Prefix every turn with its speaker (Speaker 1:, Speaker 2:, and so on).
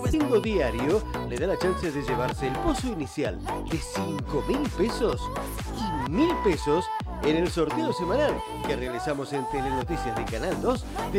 Speaker 1: Bingo diario le da la chance de llevarse el pozo inicial de 5.000 pesos y 1.000 pesos en el sorteo semanal que realizamos en Telenoticias de Canal 2 de